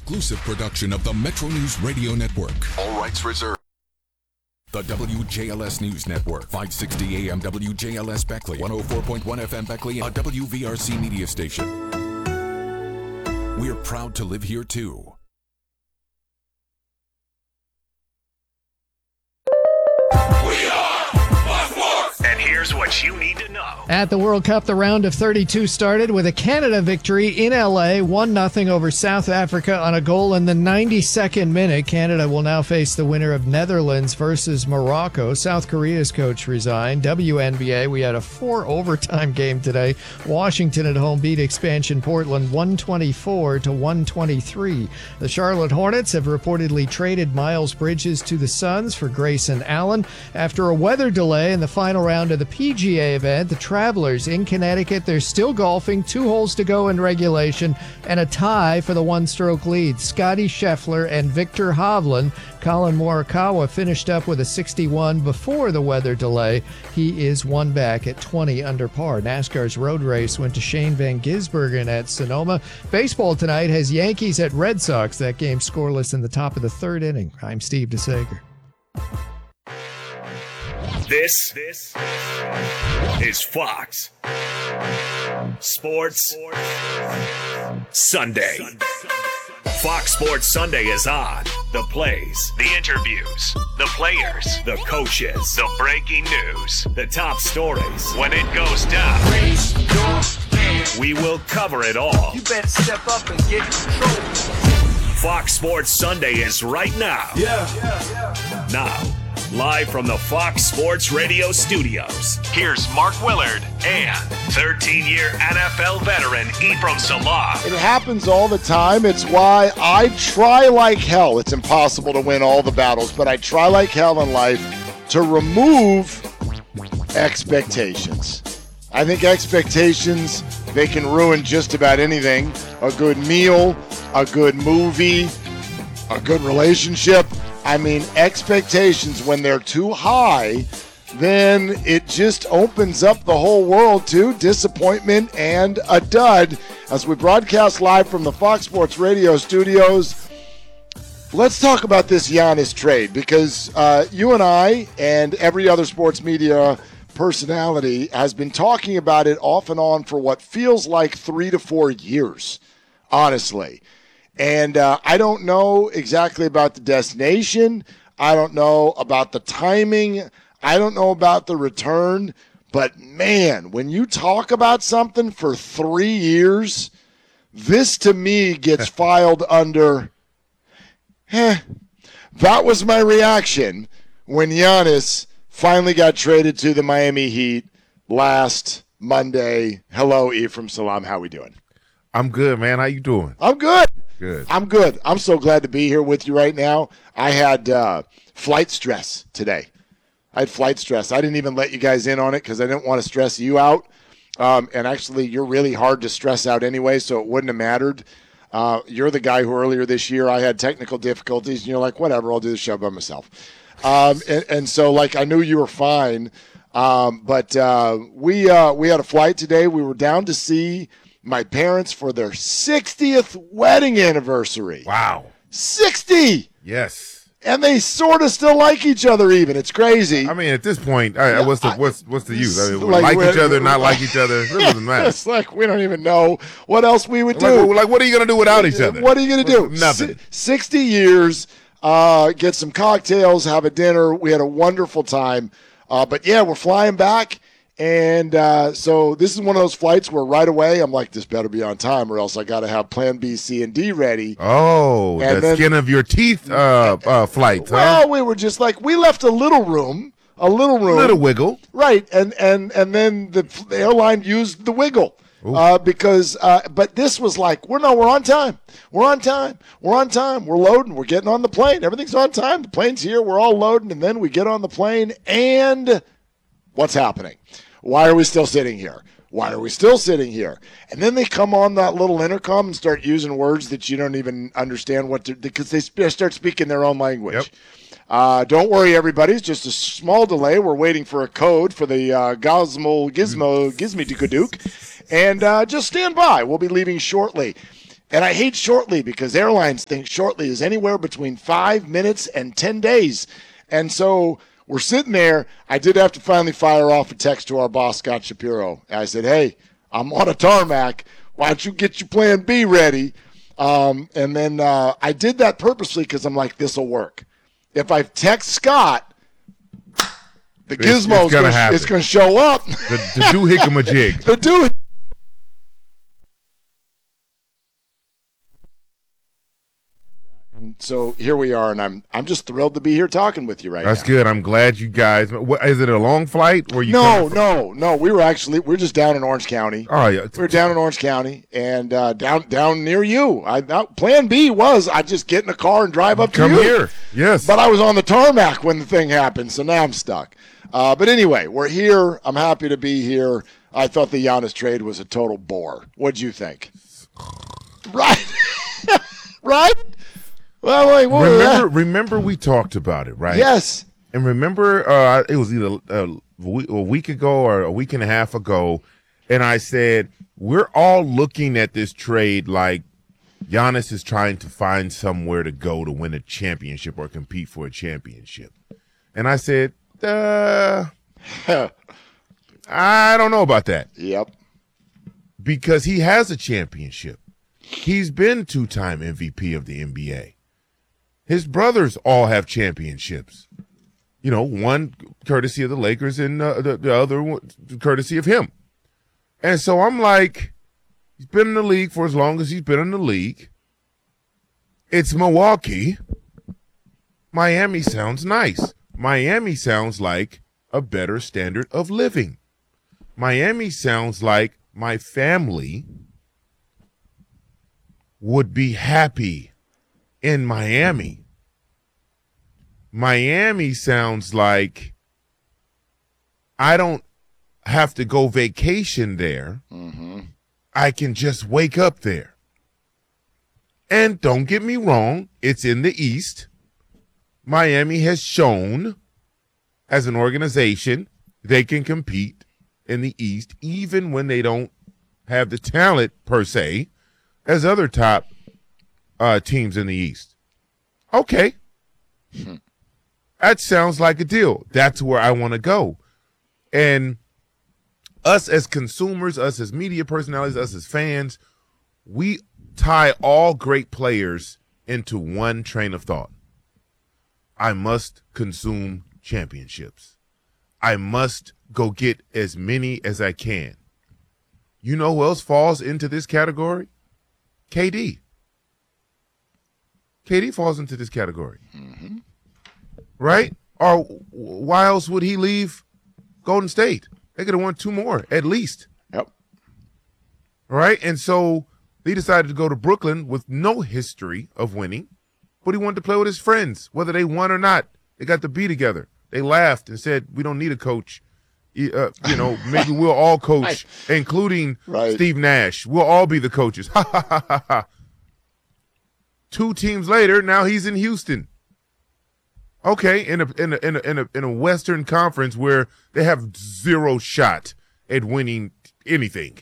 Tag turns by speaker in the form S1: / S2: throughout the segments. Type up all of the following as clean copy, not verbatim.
S1: exclusive production of the Metro News Radio Network. All rights reserved. The WJLS News Network, 560 AM WJLS Beckley, 104.1 FM Beckley, a WVRC media station. We're proud to live here too.
S2: And here's what you need to know.
S3: At the World Cup, the round of 32 started with a Canada victory in L.A., 1-0 over South Africa on a goal in the 92nd minute. Canada will now face the winner of Netherlands versus Morocco. South Korea's coach resigned. WNBA, we had a 4-overtime game today. Washington at home beat expansion Portland 124-123. The Charlotte Hornets have reportedly traded Miles Bridges to the Suns for Grayson Allen. After a weather delay in the final round of the PGA event, the Travelers in Connecticut, they're still golfing, 2 holes to go in regulation, and a tie for the one-stroke lead. Scotty Scheffler and Victor Hovland. Colin Morikawa finished up with a 61 before the weather delay. He is one back at 20 under par. NASCAR's road race went to Shane Van Gisbergen at Sonoma. Baseball tonight has Yankees at Red Sox. That game scoreless in the top of the 3rd inning. I'm Steve DeSager.
S2: This is Fox Sports Sunday. Fox Sports Sunday is on. The plays, the interviews, the players, the coaches, the breaking news, the top stories. When it goes down, we will cover it all.
S4: You better step up and get control.
S2: Fox Sports Sunday is right now. Now, live from the Fox Sports Radio studios, here's Mark Willard and 13-year NFL veteran Ephraim Salaam.
S5: It happens all the time. It's why I try like hell. It's impossible to win all the battles, but I try like hell in life to remove expectations. I think expectations, they can ruin just about anything. A good meal, a good movie, a good relationship. I mean, expectations, when they're too high, then it just opens up the whole world to disappointment and a dud. As we broadcast live from the Fox Sports Radio studios, let's talk about this Giannis trade, because you and I and every other sports media personality has been talking about it off and on for what feels like 3 to 4 years, honestly. And I don't know exactly about the destination. I don't know about the timing. I don't know about the return. But, man, when you talk about something for 3 years, this to me gets filed under, That was my reaction when Giannis finally got traded to the Miami Heat last Monday. Hello, Ephraim Salaam. How we doing?
S6: I'm good, man. How you doing?
S5: I'm good.
S6: Good.
S5: I'm good. I'm so glad to be here with you right now. I had flight stress today. I didn't even let you guys in on it because I didn't want to stress you out. And actually, you're really hard to stress out anyway, so it wouldn't have mattered. You're the guy who earlier this year I had technical difficulties, and you're like, whatever, I'll do the show by myself. And so, like, I knew you were fine. But we had a flight today. We were down to see my parents for their 60th wedding anniversary.
S6: Wow.
S5: 60!
S6: Yes.
S5: And they sort of still like each other even. It's crazy.
S6: I mean, at this point, what's the use? I mean, like each other, not like each other. It doesn't matter.
S5: It's like we don't even know what else we would do.
S6: Like, what are you going to do without each other?
S5: What are you going to do?
S6: Nothing.
S5: 60 years, get some cocktails, have a dinner. We had a wonderful time. But, yeah, we're flying back. And so this is one of those flights where right away I'm like, this better be on time or else I got to have plan B, C, and D ready.
S6: Oh, and the skin of your teeth flight.
S5: Well, we were just like, we left a little room. A little
S6: wiggle.
S5: Right. And then the airline used the wiggle. Because but this was like, we're on time. We're on time. We're loading. We're getting on the plane. Everything's on time. The plane's here. We're all loading. And then we get on the plane and what's happening? Why are we still sitting here? And then they come on that little intercom and start using words that you don't even understand because they start speaking their own language. Yep. Don't worry, everybody. It's just a small delay. We're waiting for a code for the Gizmidikadook. And just stand by. We'll be leaving shortly. And I hate shortly because airlines think shortly is anywhere between 5 minutes and 10 days. And so we're sitting there. I did have to finally fire off a text to our boss, Scott Shapiro. And I said, hey, I'm on a tarmac. Why don't you get your plan B ready? And then I did that purposely because I'm like, this will work. If I text Scott, the gizmo is going to show up.
S6: The do-hickam-a-jig.
S5: The do. So here we are, and I'm just thrilled to be here talking with you right now.
S6: That's good. I'm glad you guys. Is it a long flight? Or
S5: No. We're just down in Orange County.
S6: Oh yeah,
S5: we're down in Orange County and down near you. Plan B was I just get in a car and drive up to you.
S6: Come here, yes.
S5: But I was on the tarmac when the thing happened, so now I'm stuck. But anyway, we're here. I'm happy to be here. I thought the Giannis trade was a total bore. What'd you think? Right, right. Well,
S6: remember we talked about it, right?
S5: Yes.
S6: And remember, it was either a week ago or a week and a half ago, and I said, we're all looking at this trade like Giannis is trying to find somewhere to go to win a championship or compete for a championship. And I said, I don't know about that.
S5: Yep.
S6: Because he has a championship. He's been two-time MVP of the NBA. His brothers all have championships. You know, one courtesy of the Lakers and the other one courtesy of him. And so I'm like, he's been in the league for as long as he's been in the league. It's Milwaukee. Miami sounds nice. Miami sounds like a better standard of living. Miami sounds like my family would be happy in Miami. Miami sounds like I don't have to go vacation there.
S5: Mm-hmm.
S6: I can just wake up there. And don't get me wrong, it's in the East. Miami has shown as an organization they can compete in the East even when they don't have the talent per se as other top teams in the East. Okay. That sounds like a deal. That's where I want to go. And us as consumers, us as media personalities, us as fans, we tie all great players into one train of thought. I must consume championships. I must go get as many as I can. You know who else falls into this category? KD. KD falls into this category.
S5: Mm-hmm.
S6: Right? Or why else would he leave Golden State? They could have won 2 more, at least.
S5: Yep.
S6: Right? And so he decided to go to Brooklyn with no history of winning, but he wanted to play with his friends, whether they won or not. They got to be together. They laughed and said, we don't need a coach. Maybe we'll all coach, including Steve Nash. We'll all be the coaches. Ha, ha, ha, ha, ha. 2 teams later, now he's in Houston. Okay, in a Western Conference where they have 0 shot at winning anything.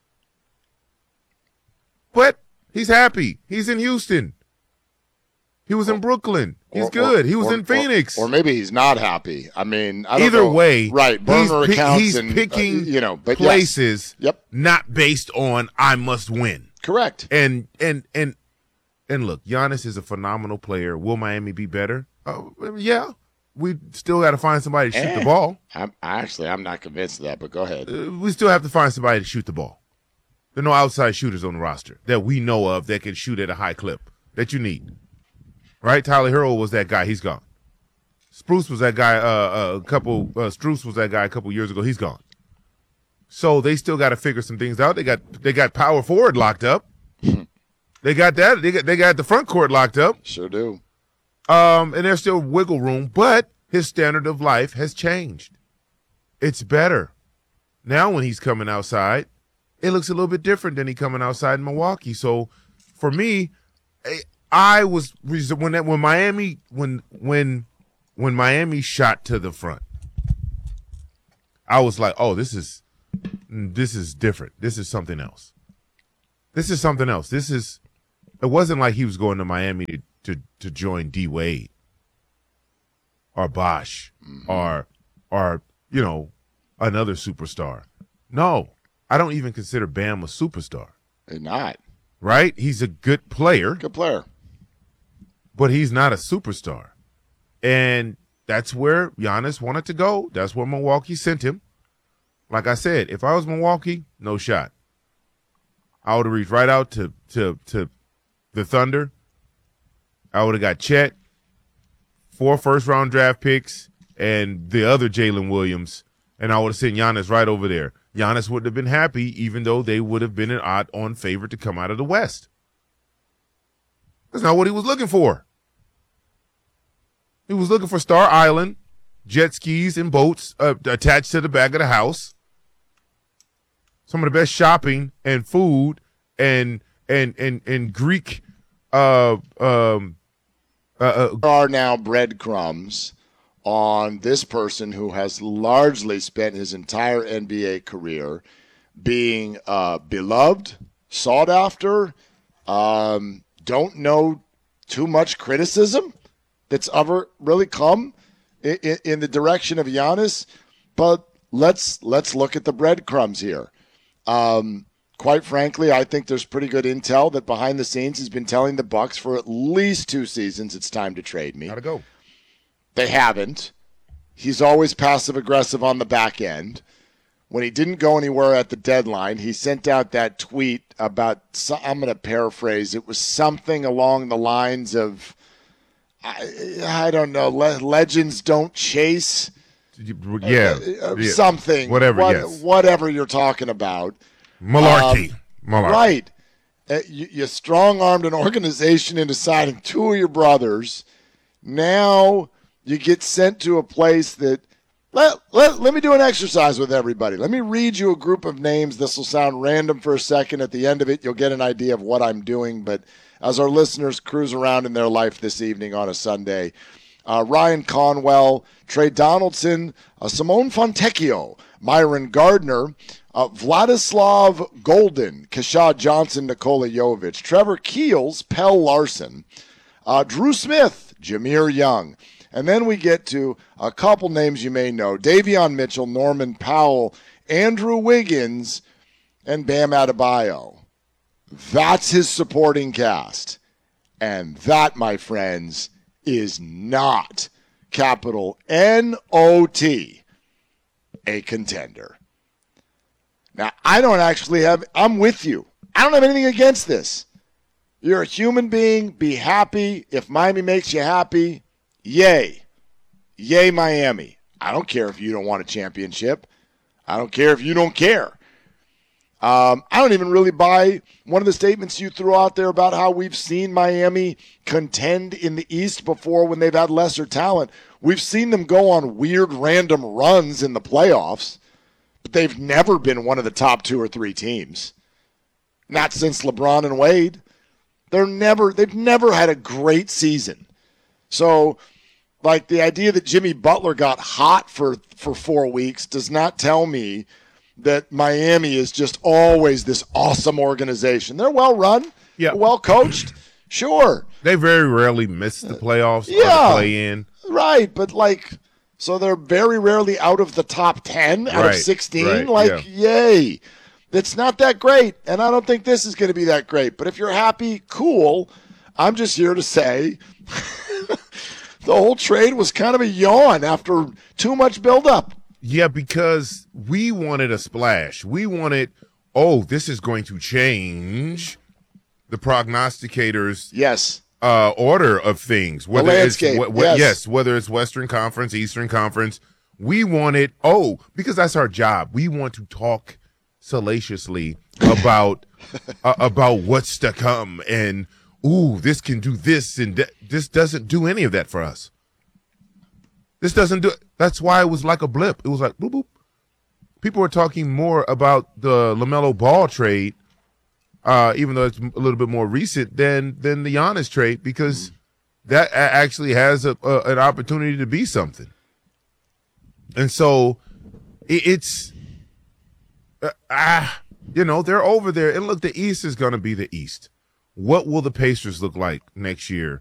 S6: But he's happy. He's in Houston. He was in Brooklyn. He's good. He was in Phoenix.
S5: Or maybe he's not happy. I mean, I don't
S6: either
S5: know.
S6: way,
S5: right? Burner accounts
S6: he's
S5: and
S6: picking
S5: but
S6: places.
S5: Yes. Yep.
S6: Not based on I must win.
S5: Correct.
S6: And look, Giannis is a phenomenal player. Will Miami be better? Yeah. We still got to find somebody to shoot the ball.
S5: I'm not convinced of that, but go ahead.
S6: We still have to find somebody to shoot the ball. There are no outside shooters on the roster that we know of that can shoot at a high clip that you need. Right? Tyler Hero was that guy. He's gone. Spruce was that guy. Strus was that guy a couple years ago. He's gone. So they still got to figure some things out. They got power forward locked up. They got that. They got the front court locked up.
S5: Sure do.
S6: And there's still wiggle room, but his standard of life has changed. It's better. Now when he's coming outside, it looks a little bit different than he coming outside in Milwaukee. So for me, I was when Miami shot to the front, I was like, oh, this is different. This is something else. This is something else. This is it wasn't like he was going to Miami to join D Wade or Bosh or another superstar. No, I don't even consider Bam a superstar.
S5: They're not.
S6: Right? He's a good player.
S5: Good player.
S6: But he's not a superstar. And that's where Giannis wanted to go. That's where Milwaukee sent him. Like I said, if I was Milwaukee, no shot. I would have reached right out to the Thunder. I would have got Chet, 4 first-round draft picks, and the other Jalen Williams, and I would have sent Giannis right over there. Giannis wouldn't have been happy, even though they would have been an odd-on favorite to come out of the West. That's not what he was looking for. He was looking for Star Island, jet skis and boats attached to the back of the house. Some of the best shopping and food and Greek
S5: are now breadcrumbs on this person who has largely spent his entire NBA career being beloved, sought after, don't know too much criticism that's ever really come in the direction of Giannis. But let's look at the breadcrumbs here. Quite frankly, I think there's pretty good intel that behind the scenes he's been telling the Bucks for at least 2 seasons it's time to trade me.
S6: Gotta go.
S5: They haven't. He's always passive-aggressive on the back end. When he didn't go anywhere at the deadline, he sent out that tweet about, I'm going to paraphrase, it was something along the lines of, I don't know, legends don't chase. Something. Whatever you're talking about.
S6: Malarkey.
S5: Right. You strong-armed an organization into signing 2 of your brothers. Now you get sent to a place that let me do an exercise with everybody. Let me read you a group of names. This will sound random for a second. At the end of it, you'll get an idea of what I'm doing. But as our listeners cruise around in their life this evening on a Sunday, Ryan Conwell, Trey Donaldson, Simone Fontecchio, Myron Gardner, Vladislav Golden, Keshad Johnson, Nikola Jovic, Trevor Keels, Pell Larson, Drew Smith, Jameer Young. And then we get to a couple names you may know: Davion Mitchell, Norman Powell, Andrew Wiggins, and Bam Adebayo. That's his supporting cast. And that, my friends, is not, capital N-O-T, a contender. Now, I'm with you. I don't have anything against this. You're a human being. Be happy. If Miami makes you happy, yay. Yay, Miami. I don't care if you don't want a championship. I don't care if you don't care. I don't even really buy one of the statements you threw out there about how we've seen Miami contend in the East before when they've had lesser talent. We've seen them go on weird random runs in the playoffs, but they've never been one of the top 2 or 3 teams. Not since LeBron and Wade. They've never had a great season. So, like, the idea that Jimmy Butler got hot for 4 weeks does not tell me that Miami is just always this awesome organization. They're well run, well coached, sure.
S6: They very rarely miss the playoffs or the play-in.
S5: Right, but so they're very rarely out of the top 10 out of 16. Yay. That's not that great, and I don't think this is going to be that great. But if you're happy, cool. I'm just here to say the whole trade was kind of a yawn after too much buildup.
S6: Yeah, because we wanted a splash. We wanted, this is going to change the prognosticators' order of things. Whether
S5: the landscape,
S6: whether it's Western Conference, Eastern Conference. We wanted, because that's our job. We want to talk salaciously about what's to come, and this can do this, and this doesn't do any of that for us. This doesn't do it. That's why it was like a blip. It was like boop, boop. People were talking more about the LaMelo Ball trade, even though it's a little bit more recent than the Giannis trade, because that actually has an opportunity to be something. And so it's they're over there. And look, the East is going to be the East. What will the Pacers look like next year